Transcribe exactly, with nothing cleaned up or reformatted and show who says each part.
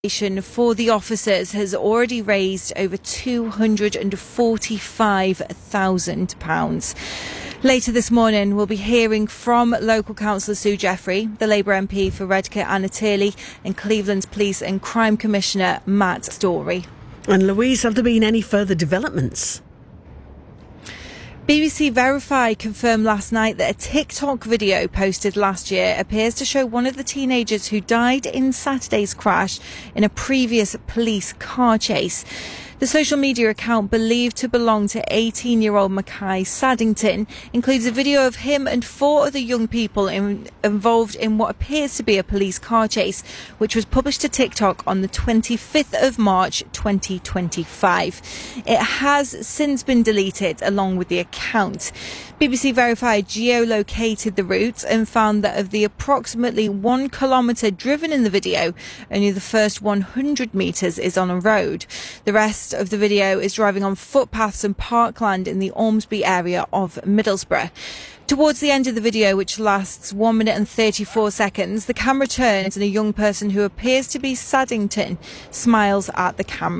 Speaker 1: For the officers has already raised over two hundred forty-five thousand pounds. Later this morning, we'll be hearing from local councillor Sue Jeffrey, the Labour M P for Redcar Anna Turley, and Cleveland's Police and Crime Commissioner Matt Story.
Speaker 2: And Louise, have there been any further developments?
Speaker 1: B B C Verify confirmed last night that a TikTok video posted last year appears to show one of the teenagers who died in Saturday's crash in a previous police car chase. The social media account, believed to belong to eighteen-year-old Mackay Saddington, includes a video of him and four other young people in, involved in what appears to be a police car chase, which was published to TikTok on the twenty-fifth of March twenty twenty-five. It has since been deleted along with the account. B B C Verify geolocated the route and found that of the approximately one kilometre driven in the video, only the first one hundred metres is on a road. The rest of the video is driving on footpaths and parkland in the Ormsby area of Middlesbrough. Towards the end of the video, which lasts one minute and thirty-four seconds, the camera turns and a young person who appears to be Saddington smiles at the camera.